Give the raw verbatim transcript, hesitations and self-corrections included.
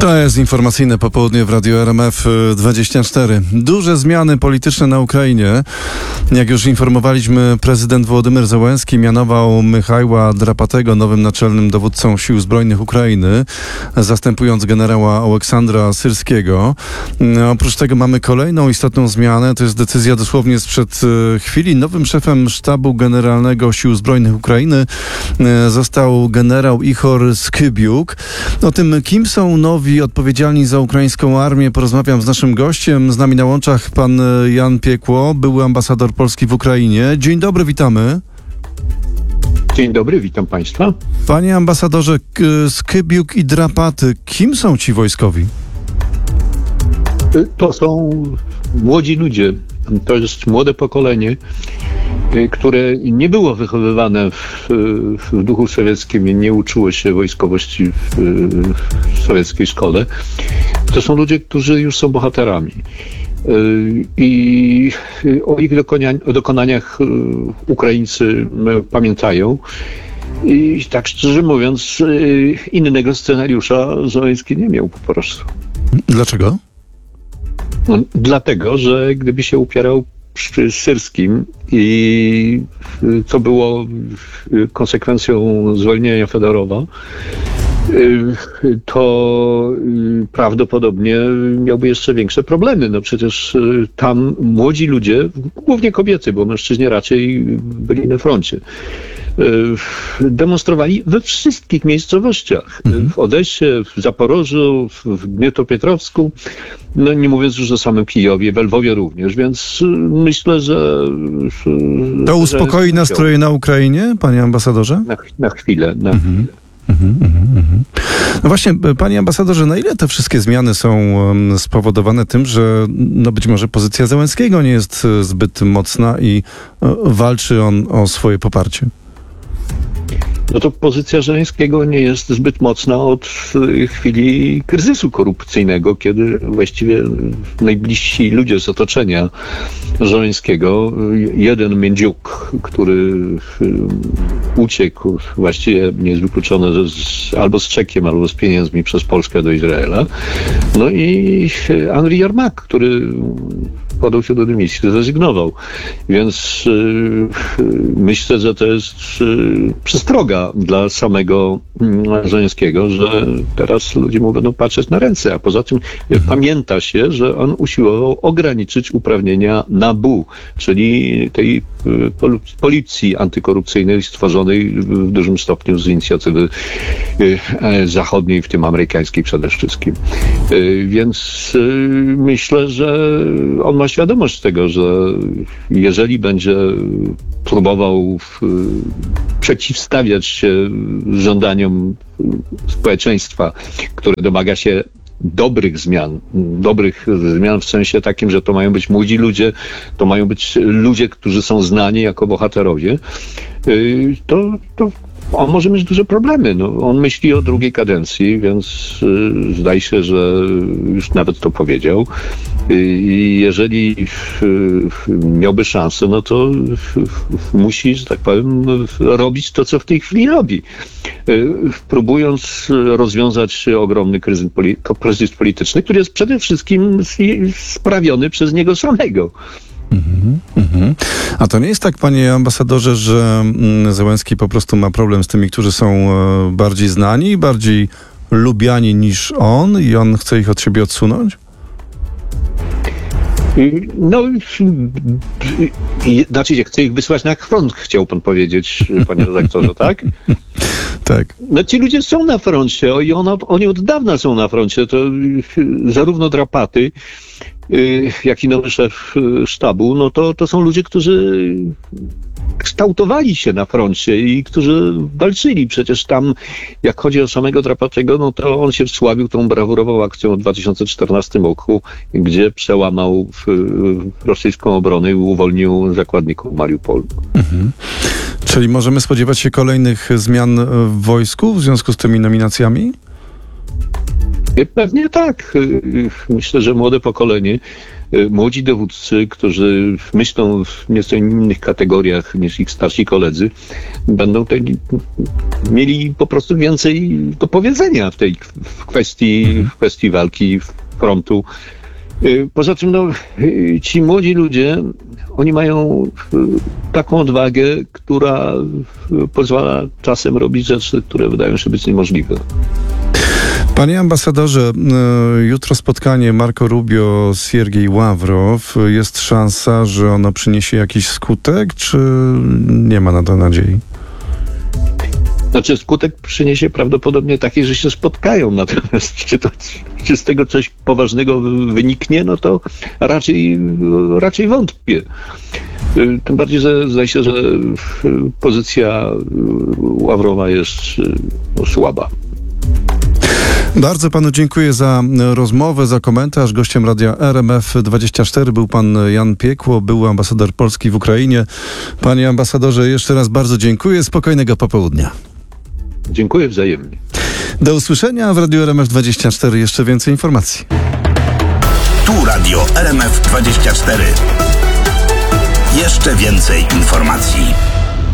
To jest informacyjne popołudnie w Radiu R M F dwadzieścia cztery. Duże zmiany polityczne na Ukrainie. Jak już informowaliśmy, prezydent Wołodymyr Zełenski mianował Michajła Drapatego nowym naczelnym dowódcą Sił Zbrojnych Ukrainy, zastępując generała Oleksandra Syrskiego. Oprócz tego mamy kolejną istotną zmianę. To jest decyzja dosłownie sprzed chwili. Nowym szefem sztabu generalnego Sił Zbrojnych Ukrainy został generał Ihor Skybiuk. O tym, kim są nowi odpowiedzialni za ukraińską armię, porozmawiam z naszym gościem. Z nami na łączach pan Jan Piekło, były ambasador Polski w Ukrainie. Dzień dobry, witamy. Dzień dobry, witam państwa. Panie ambasadorze, Skybiuk i Drapaty, kim są ci wojskowi? To są młodzi ludzie, to jest młode pokolenie, które nie było wychowywane w, w duchu sowieckim, nie uczyło się wojskowości w, w sowieckiej szkole. To są ludzie, którzy już są bohaterami. I o ich dokonaniach Ukraińcy pamiętają. I tak szczerze mówiąc, innego scenariusza Zełenski nie miał po prostu. Dlaczego? No, dlatego, że gdyby się upierał przy Syrskim i co było konsekwencją zwolnienia Fedorowa, to prawdopodobnie miałby jeszcze większe problemy. No przecież tam młodzi ludzie, głównie kobiety, bo mężczyźni raczej byli na froncie, demonstrowali we wszystkich miejscowościach. W Odessie, w Zaporożu, w Dniepropietrowsku, no nie mówiąc już o samym Kijowie, w Lwowie również, więc myślę, że... To uspokoi że nastroje na Ukrainie, panie ambasadorze? Na, na chwilę, na mhm. chwilę. Mhm, mhm, mhm. No właśnie, panie ambasadorze, na ile te wszystkie zmiany są spowodowane tym, że no być może pozycja Zełenskiego nie jest zbyt mocna i walczy on o swoje poparcie? No to pozycja Zełenskiego nie jest zbyt mocna od chwili kryzysu korupcyjnego, kiedy właściwie najbliżsi ludzie z otoczenia Zełenskiego, jeden Międziuk, który uciekł, właściwie nie jest wykluczone, że z, albo z czekiem, albo z pieniędzmi przez Polskę do Izraela, no i Henry Yermak, który podał się do dymisji, zrezygnował. Więc y, myślę, że to jest y, przestroga dla samego y, Zełenskiego, że teraz ludzie mu będą patrzeć na ręce, a poza tym y, pamięta się, że on usiłował ograniczyć uprawnienia N A B U, czyli tej y, pol policji antykorupcyjnej stworzonej w dużym stopniu z inicjatywy y, y, zachodniej, w tym amerykańskiej przede wszystkim. Y, więc y, myślę, że on ma świadomość tego, że jeżeli będzie próbował w, przeciwstawiać się żądaniom społeczeństwa, które domaga się dobrych zmian, dobrych zmian w sensie takim, że to mają być młodzi ludzie, to mają być ludzie, którzy są znani jako bohaterowie, to, to on może mieć duże problemy. No, on myśli o drugiej kadencji, więc y, zdaje się, że już nawet to powiedział. I jeżeli y, miałby szansę, no to y, musi, że tak powiem, robić to, co w tej chwili robi. Y, próbując rozwiązać ogromny kryzys, poli kryzys polityczny, który jest przede wszystkim sprawiony przez niego samego. Mhm, mhm. A to nie jest tak, panie ambasadorze, że Zełenski po prostu ma problem z tymi, którzy są bardziej znani, bardziej lubiani niż on i on chce ich od siebie odsunąć? No, znaczy, chce ich wysłać na front, chciał pan powiedzieć, panie redaktorze, tak? Tak. No ci ludzie są na froncie i ono, oni od dawna są na froncie. To zarówno Drapaty, jak i nowy szef sztabu, no to, to są ludzie, którzy kształtowali się na froncie i którzy walczyli. Przecież tam, jak chodzi o samego Drapatego, no to on się wsławił tą brawurową akcją w dwa tysiące czternastym roku, gdzie przełamał w, w rosyjską obronę i uwolnił zakładników Mariupolu. Mhm. Czyli możemy spodziewać się kolejnych zmian w wojsku w związku z tymi nominacjami? Pewnie tak. Myślę, że młode pokolenie młodzi dowódcy, którzy myślą w nieco innych kategoriach niż ich starsi koledzy, będą te, mieli po prostu więcej do powiedzenia w tej w kwestii, w kwestii walki frontu. Poza tym no, ci młodzi ludzie, oni mają taką odwagę, która pozwala czasem robić rzeczy, które wydają się być niemożliwe. Panie ambasadorze, jutro spotkanie Marco Rubio, Siergiej Ławrow. Jest szansa, że ono przyniesie jakiś skutek, czy nie ma na to nadziei? Znaczy skutek przyniesie prawdopodobnie taki, że się spotkają, natomiast czy, to, czy z tego coś poważnego wyniknie, no to raczej, raczej wątpię. Tym bardziej, że zdaje się, że pozycja Ławrowa jest no, słaba. Bardzo panu dziękuję za rozmowę, za komentarz. Gościem radia R M F dwadzieścia cztery był pan Jan Piekło, był ambasador Polski w Ukrainie. Panie ambasadorze, jeszcze raz bardzo dziękuję. Spokojnego popołudnia. Dziękuję wzajemnie. Do usłyszenia w Radiu R M F dwadzieścia cztery. Jeszcze więcej informacji. Tu Radio R M F dwadzieścia cztery. Jeszcze więcej informacji.